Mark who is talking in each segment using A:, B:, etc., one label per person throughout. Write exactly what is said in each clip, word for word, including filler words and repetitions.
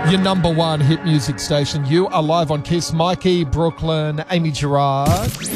A: Your number one hit music station. You are live on Kiss. Mikey, Brooklyn, Amy Gerard.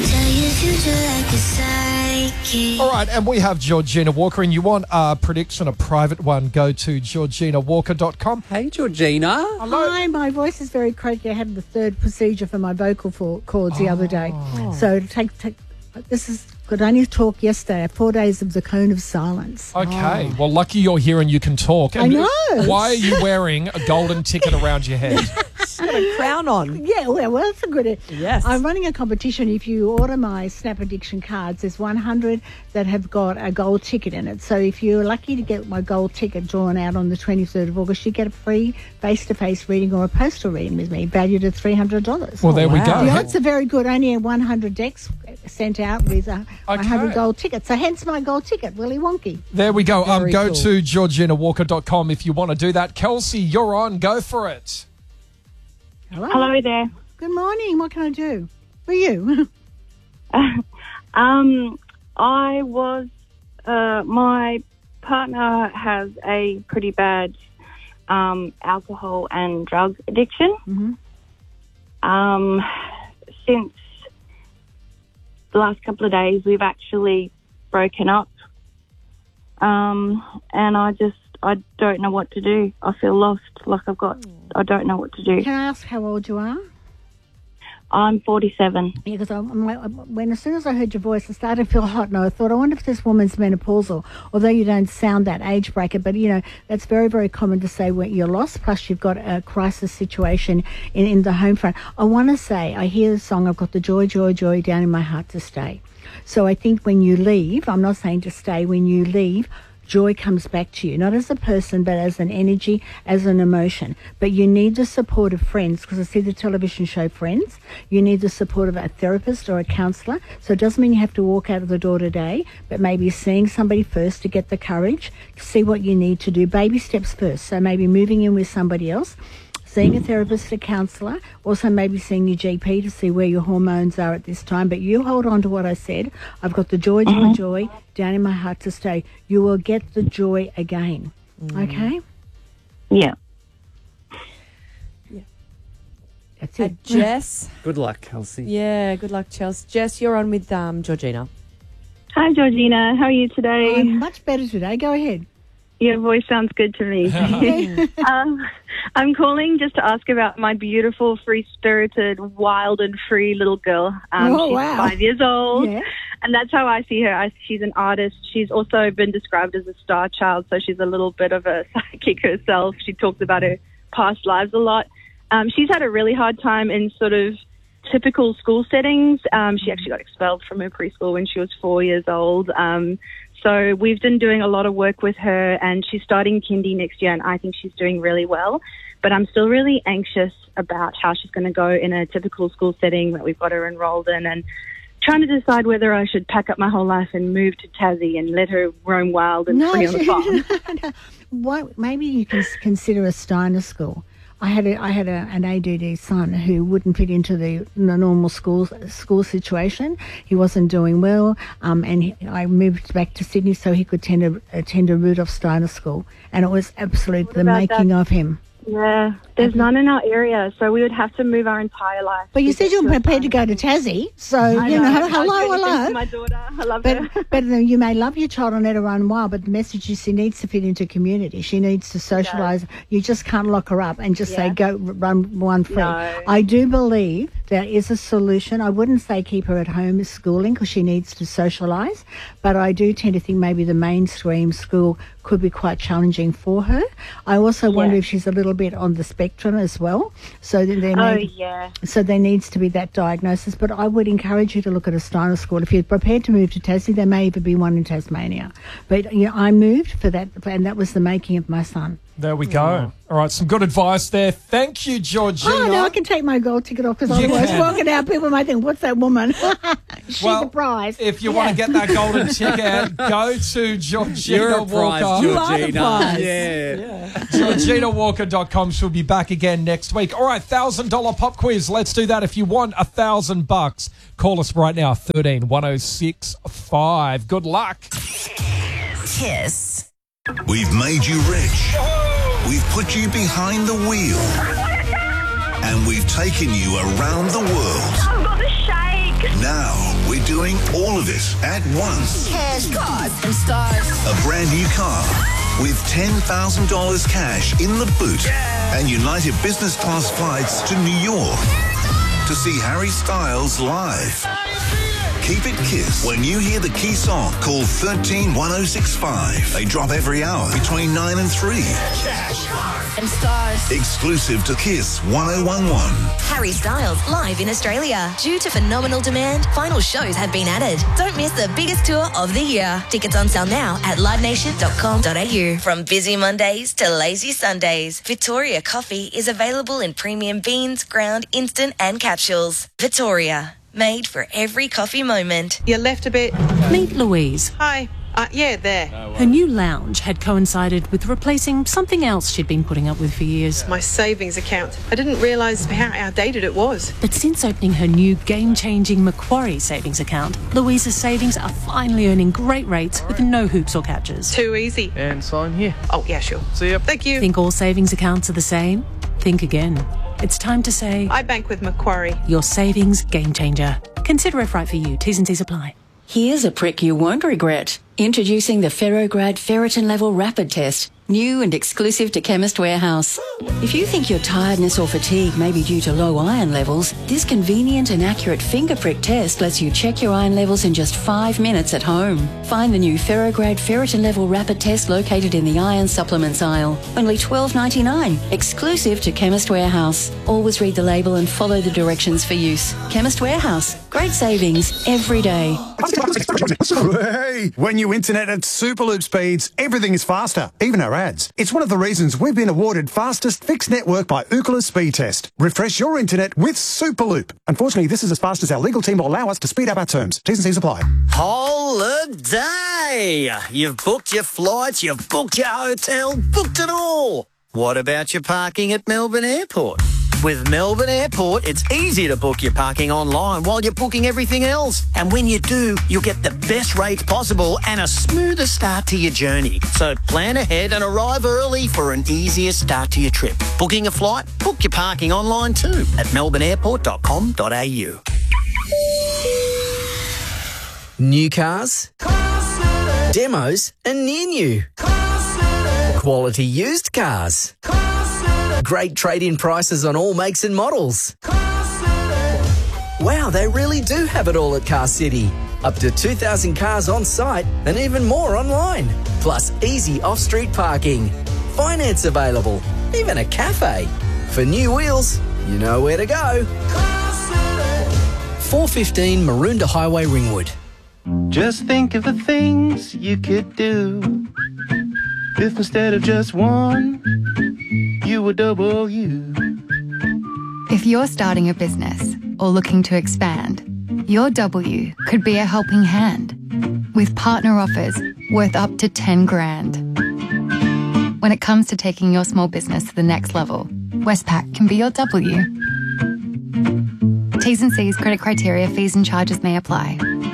A: All right, and we have Georgina Walker, and you want a prediction, a private one, go to georgina walker dot com.
B: Hey, Georgina.
A: Hello.
C: Hi, my voice is very croaky. I had the third procedure for my vocal for- cords the other day. So take, take this is could only talk yesterday. Four days of the cone of silence.
A: Okay, well, lucky you're here and you can talk. And
C: I know.
A: Why are you wearing a golden ticket around your head?
D: She's got a crown on.
C: Yeah, well, well, that's a good.
D: Yes.
C: I'm running a competition. If you order my Snap Addiction cards, there's one hundred that have got a gold ticket in it. So if you're lucky to get my gold ticket drawn out on the twenty-third of August, you get a free face-to-face reading or a postal reading with me, valued at three hundred dollars.
A: Well, there we
D: wow.
A: go.
C: The odds are very good. Only one hundred decks sent out with a one hundred
A: Okay.
C: gold tickets. So hence my gold ticket, Willy Wonky.
A: There we go. Um,
D: Very
A: go
D: cool.
A: to georgina walker dot com if you want to do that. Kelsey, you're on. Go for it.
C: Hello.
E: Hello there.
C: Good morning. What can I do for you?
E: Um, I was, uh, my partner has a pretty bad um, alcohol and drug addiction.
C: Mm-hmm.
E: Um, since the last couple of days, we've actually broken up. Um, and I just, I don't know what to do. I feel lost, like I've got, I don't know what to do.
C: Can I ask how old you are?
E: I'm forty-seven.
C: Yeah, because when as soon as I heard your voice, I started to feel hot, and I thought, I wonder if this woman's menopausal. Although you don't sound that age bracket, but you know that's very, very common to say when you're lost. Plus, you've got a crisis situation in, in the home front. I want to say, I hear the song. I've got the joy, joy, joy down in my heart to stay. So I think when you leave, I'm not saying to stay. When you leave, joy comes back to you, not as a person, but as an energy, as an emotion. But you need the support of friends, because I see the television show Friends. You need the support of a therapist or a counsellor. So it doesn't mean you have to walk out of the door today, but maybe seeing somebody first to get the courage to see what you need to do. Baby steps first. So maybe moving in with somebody else, seeing a therapist, a counsellor, also maybe seeing your G P to see where your hormones are at this time. But you hold on to what I said. I've got the joy, joy,
E: Mm-hmm.
C: joy down in my heart to stay. You will get the joy again. Okay?
E: Yeah.
C: That's
D: Uh,
C: it.
D: Jess.
B: Good luck, Kelsey.
D: Yeah, good luck, Chelsea. Jess, you're on with um, Georgina.
E: Hi, Georgina. How are you today?
C: I'm much better today. Go ahead.
E: Your voice sounds good to me. um, I'm calling just to ask about my beautiful, free-spirited, wild and free little girl. Um,
C: Oh,
E: she's
C: wow.
E: five years old,
C: Yeah.
E: and that's how I see her. I, she's an artist. She's also been described as a star child, so she's a little bit of a psychic herself. She talks about her past lives a lot. Um, she's had a really hard time in sort of typical school settings. Um, she actually got expelled from her preschool when she was four years old. Um, so we've been doing a lot of work with her, and she's starting kindy next year, and I think she's doing really well. But I'm still really anxious about how she's going to go in a typical school setting that we've got her enrolled in, and trying to decide whether I should pack up my whole life and move to Tassie and let her roam wild and free on the farm.
C: no. What, maybe you can s- consider a Steiner school. I had a, I had a, an A D D son who wouldn't fit into the, the normal school school situation. He wasn't doing well, um, and he, I moved back to Sydney so he could attend a, attend a Rudolph Steiner school, and it was absolute the
E: about
C: making
E: that?
C: of him.
E: Yeah, there's none in our area, so we would have to move our entire life.
C: But you
E: to
C: said
E: get
C: you're
E: to a
C: prepared to go
E: Steiner
C: to Tassie, so
E: I
C: you know,
E: I'd
C: hello,
E: do anything
C: hello.
E: for my daughter. I love
C: But,
E: her.
C: but uh, you may love your child and let her run wild, but the message is she needs to fit into community. She needs to socialise. You just can't lock her up and just say,
E: Yeah.
C: go r- run one free.
E: No.
C: I do believe there is a solution. I wouldn't say keep her at home schooling because she needs to socialise, but I do tend to think maybe the mainstream school could be quite challenging for her. I also wonder
E: Yeah.
C: if she's a little bit on the spectrum as well. So that there
E: Oh,
C: may
E: yeah.
C: so there needs to be that diagnosis, but I would encourage you to look at a Steiner school. If you're prepared to move to Tassie, there may even be one in Tasmania. But you know, I moved for that, and that was the making of my son.
A: There we go. All right, some good advice there. Thank you, Georgina.
C: Oh, now I can take my gold ticket off because
A: You
C: otherwise
A: can.
C: walking out, people might think, what's that woman? She's
A: Well,
C: a prize.
A: If you want to get that golden ticket, go to Georgina
B: You're a prize,
A: Walker.
C: You are the
B: Georgina.
C: prize.
B: Yeah.
A: georgina walker dot com. She'll be back again next week. All right, one thousand dollars pop quiz. Let's do that. If you want a thousand bucks, call us right now, thirteen one oh six five. Good luck.
F: Kiss.
G: We've made you rich.
F: We've put you behind the wheel. And we've taken you around the world.
G: I've got the shake.
F: Now we're doing all of it at once.
H: Cash, cars, and stars.
F: A brand new car with ten thousand dollars cash in the boot. Yeah. And United Business Class flights to New York to see Harry Styles live. Keep it KISS. When you hear the key song, call one three one oh six five. They drop every hour between nine and three.
H: Cash, cars, and stars.
F: Exclusive to KISS one oh one one.
I: Harry Styles live in Australia. Due to phenomenal demand, final shows have been added. Don't miss the biggest tour of the year. Tickets on sale now at live nation dot com dot a u. From busy Mondays to lazy Sundays, Victoria Coffee is available in premium beans, ground, instant and capsules. Victoria. Made for every coffee moment.
J: You left a bit.
K: Meet Louise.
J: Hi. Uh, yeah, there.
K: Her new lounge had coincided with replacing something else she'd been putting up with for years.
J: My savings account. I didn't realise how outdated it was.
K: But since opening her new game-changing Macquarie savings account, Louise's savings are finally earning great rates with no hoops or catches.
J: Too easy.
B: And sign here.
J: Oh, yeah, sure.
B: See ya.
J: Thank you.
K: Think all savings accounts are the same? Think again. It's time to say...
J: I bank with Macquarie.
K: Your savings game changer. Consider if right for you. T's and C's apply.
L: Here's a prick you won't regret. Introducing the Ferrograd Ferritin Level Rapid Test. New and exclusive to Chemist Warehouse. If you think your tiredness or fatigue may be due to low iron levels, this convenient and accurate finger prick test lets you check your iron levels in just five minutes at home. Find the new Ferrograd Ferritin Level Rapid Test located in the iron supplements aisle. Only twelve ninety-nine, exclusive to Chemist Warehouse. Always read the label and follow the directions for use. Chemist Warehouse. Great savings every day.
M: Hey, when you internet at Superloop speeds, everything is faster, even our ads. It's one of the reasons we've been awarded fastest fixed network by Ookla Speed Test. Refresh your internet with Superloop. Unfortunately, this is as fast as our legal team will allow us to speed up our terms. T's and C's apply.
N: Holiday! You've booked your flights, you've booked your hotel, booked it all. What about your parking at Melbourne Airport? With Melbourne Airport, it's easy to book your parking online while you're booking everything else. And when you do, you'll get the best rates possible and a smoother start to your journey. So plan ahead and arrive early for an easier start to your trip. Booking a flight? Book your parking online too at melbourne airport dot com dot a u.
O: New cars, demos and near new, quality used cars, great trade-in prices on all makes and models. Wow, they really do have it all at Car City. Up to two thousand cars on site and even more online. Plus easy off-street parking. Finance available. Even a cafe. For new wheels, you know where to go. four fifteen Maroondah Highway, Ringwood.
P: Just think of the things you could do if instead of just one, you were double you.
Q: If you're starting a business or looking to expand, your W could be a helping hand with partner offers worth up to ten grand. When it comes to taking your small business to the next level, Westpac can be your W. T's and C's, credit criteria, fees and charges may apply.